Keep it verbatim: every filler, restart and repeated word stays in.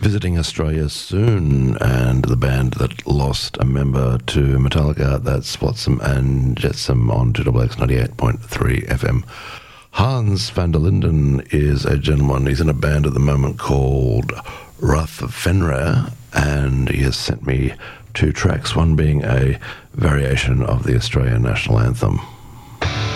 visiting Australia soon, and the band that lost a member to Metallica, that's Flotsam and Jetsam on two X X ninety-eight point three F M. Hans van der Linden is a gentleman. He's in a band at the moment called Ruth Fenrir, and he has sent me two tracks, one being a variation of the Australian national anthem.